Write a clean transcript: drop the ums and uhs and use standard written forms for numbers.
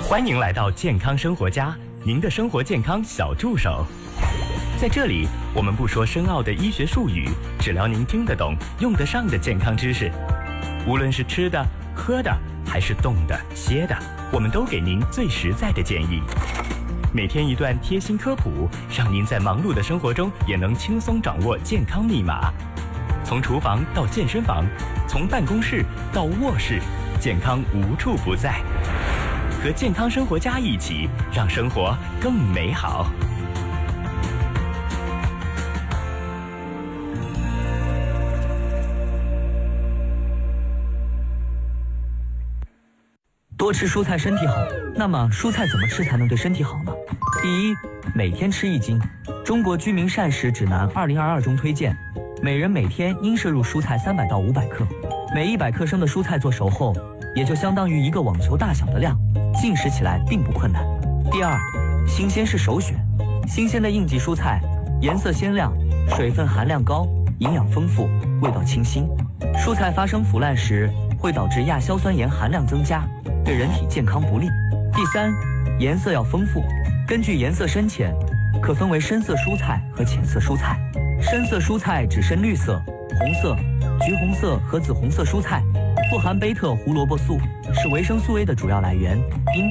欢迎来到健康生活家，您的生活健康小助手。在这里，我们不说深奥的医学术语，只聊您听得懂、用得上的健康知识。无论是吃的、喝的，还是动的、歇的，我们都给您最实在的建议。每天一段贴心科普，让您在忙碌的生活中也能轻松掌握健康密码。从厨房到健身房，从办公室到卧室，健康无处不在。和健康生活家一起，让生活更美好。 多吃蔬菜身体好，那么蔬菜怎么吃才能对身体好呢？第一，每天吃1斤。中国居民膳食指南2022中推荐，每人每天应摄入蔬菜300到500克，每100克生的蔬菜做熟后，也就相当于一个网球大小的量，进食起来并不困难。第二，新鲜是首选。新鲜的应季蔬菜，颜色鲜亮，水分含量高，营养丰富，味道清新。蔬菜发生腐烂时，会导致亚硝酸盐含量增加，对人体健康不利。第三，颜色要丰富。根据颜色深浅，可分为深色蔬菜和浅色蔬菜。深色蔬菜指深绿色、红色、橘红色和紫红色蔬菜，富含贝塔胡萝卜素，是维生素 A 的主要来源，因